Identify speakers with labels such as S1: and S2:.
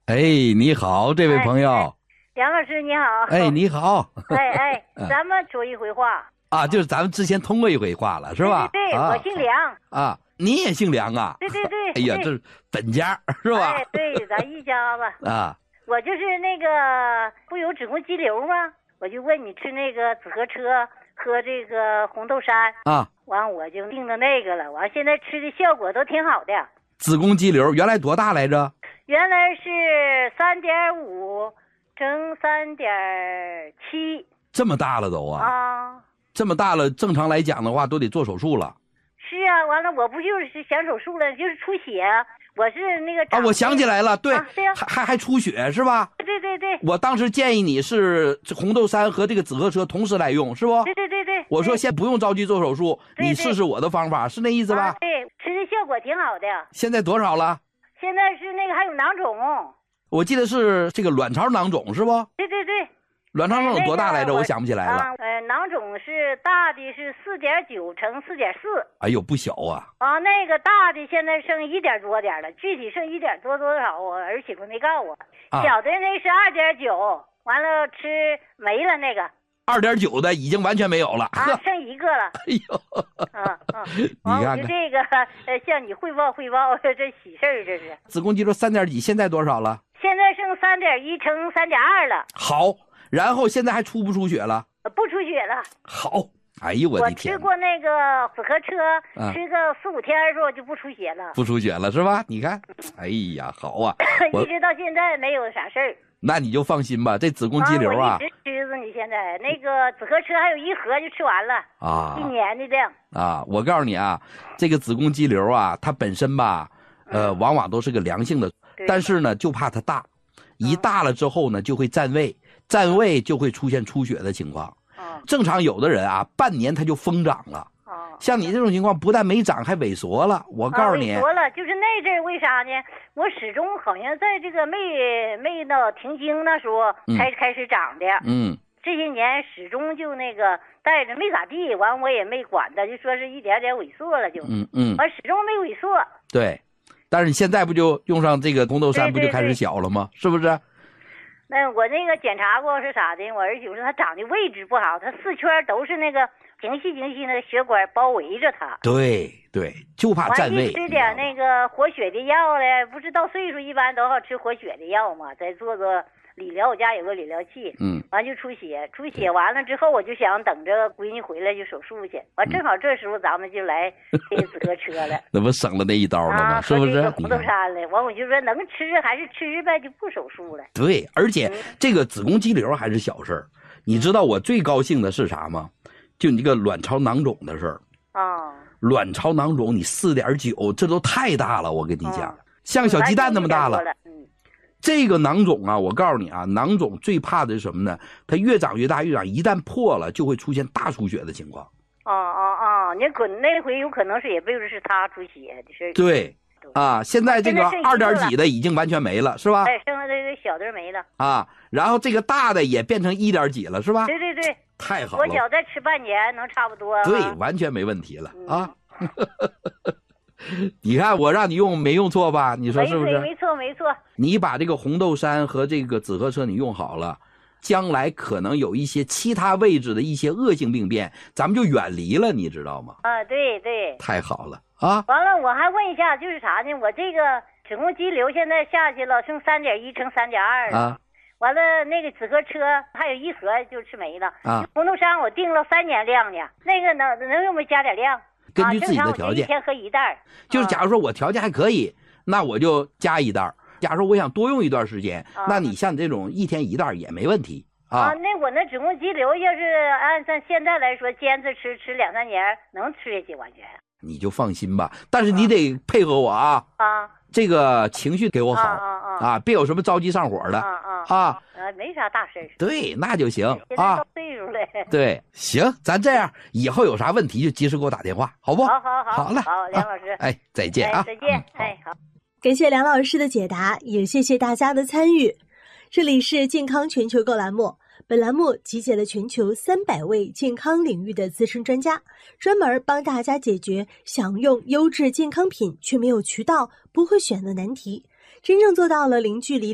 S1: 哎，你好，这位朋友。
S2: 梁老师你好。
S1: 哎，你好。
S2: 咱们说一回话
S1: 啊，就是咱们之前通过一回话了，是吧？
S2: 对，我姓梁
S1: 啊，你也姓梁啊？
S2: 对。
S1: 哎呀，这是本家是吧？
S2: 哎，对，咱一家子
S1: 啊。
S2: 我就是那个不有子宫肌瘤吗？我就问你吃那个紫河车喝这个红豆杉
S1: 啊，
S2: 完我就定的那个了，完现在吃的效果都挺好的。
S1: 子宫肌瘤原来多大来着？
S2: 原来是3.5乘3.7。
S1: 这么大了都啊？
S2: 啊，
S1: 这么大了，正常来讲的话都得做手术了。
S2: 是啊，完了我不就是想手术了，就是出血。我是那个
S1: 啊，我想起来了，对，
S2: 对呀，
S1: 还出血是吧？
S2: 对。
S1: 我当时建议你是红豆杉和这个紫河车同时来用，是不？
S2: 对。
S1: 我说先不用着急做手术，你试试我的方法，是那意思吧？
S2: 对，吃的效果挺好的。
S1: 现在多少了？
S2: 现在是那个还有囊肿。
S1: 我记得是这个卵巢囊肿是不？
S2: 对。
S1: 卵巢囊肿多大来着？我想不起来了。
S2: 囊肿是大的是4.9乘4.4。
S1: 哎呦，不小啊！
S2: 啊，那个大的现在剩1点多点了，具体剩1点多少，我儿媳妇没告我。小的那是2.9，完了吃没了那个。
S1: 2.9的已经完全没有了，
S2: 剩一个了。
S1: 哎呦，
S2: 你看看这个向你汇报，这喜事儿这是。
S1: 子宫肌瘤3点几，现在多少了？
S2: 现在剩3.1乘3.2了。
S1: 好，然后现在还出不出血了？
S2: 不出血了。
S1: 好，哎呦我的天！
S2: 我吃过那个紫河车，吃个4、5天之后就不出血了。
S1: 不出血了是吧？你看，哎呀，好啊，
S2: 一直到现在没有啥事儿。
S1: 那你就放心吧，这子宫肌瘤啊，
S2: 我一直吃着你现在那个紫河车还有1盒就吃完了啊，1年的量
S1: 啊。我告诉你啊，这个子宫肌瘤啊，它本身吧，往往都是个良性的，但是呢，就怕它大，一大了之后呢，就会占位，占位就会出现出血的情况。正常有的人啊，半年它就疯长了。像你这种情况，不但没长，还萎缩了。我告诉你，
S2: 萎缩了，就是那阵儿为啥呢？我始终好像在这个没到停经那时候才开始长的。这些年始终就那个带着没咋地，完我也没管它，就说是一点点萎缩了就。完始终没萎缩。对，
S1: 但是你现在不就用上这个红豆杉，不就开始小了吗？是不是？
S2: 那我那个检查过是啥的？我儿媳妇说她长的位置不好，她4圈都是那个精细那个血管包围着她。对，
S1: 就怕占位。
S2: 吃点那个活血的药嘞，不是到岁数一般都好吃活血的药嘛？再做理疗，我家有个理疗器。完就出血完了之后，我就想等着闺女回来就手术去。完正好这时候咱们就来这紫河车了，
S1: 那不省了那一刀了吗？是不是？
S2: 红豆杉了，完我就说能吃还是吃呗，就不手术了。
S1: 对，而且这个子宫肌瘤还是小事儿。你知道我最高兴的是啥吗？就你这个卵巢囊肿的事儿。卵巢囊肿你4.9，这都太大了，我跟你讲，像小鸡蛋那么大了。这个囊肿啊，我告诉你啊，囊肿最怕的是什么呢？它越长越大，一旦破了，就会出现大出血的情况。
S2: 你那回有可能是也不是他出血的事。
S1: 对，现在这个2点几的已经完全没了，是吧？
S2: 剩下这个小的没了。
S1: 然后这个大的也变成1点几了，是吧？
S2: 对，
S1: 太好了。
S2: 我小再吃半年能差不多。
S1: 对，完全没问题了啊。你看我让你用没用错吧？你说是不是？
S2: 没错。
S1: 你把这个红豆杉和这个紫河车你用好了，将来可能有一些其他位置的一些恶性病变，咱们就远离了，你知道吗？
S2: 对。
S1: 太好了啊！
S2: 完了，我还问一下，就是啥呢？我这个子宫肌瘤现在下去了，剩3.1乘3.2了。完了，那个紫河车还有1盒就吃没了。红豆杉我定了3年量呢，那个能用没加点量？
S1: 根据自己的条件，
S2: 一天喝1袋。
S1: 就是假如说我条件还可以，那我就加1袋。假如说我想多用一段时间，那你像这种1天1袋也没问题
S2: 那我那子宫肌瘤要是按咱现在来说，坚持吃2、3年能吃下去完全。
S1: 你就放心吧，但是你得配合我这个情绪给我好别有什么着急上火的
S2: 没啥大事。
S1: 对，那就行
S2: 现在到岁数了。
S1: 对，行，咱这样以后有啥问题就及时给我打电话，好不？
S2: 好
S1: 了，
S2: 好，梁老师，
S1: 再见
S2: 再见，好。
S3: 感谢梁老师的解答，也谢谢大家的参与。这里是健康全球购栏目，本栏目集结了全球300位健康领域的资深专家，专门帮大家解决想用优质健康品却没有渠道、不会选的难题，真正做到了零距离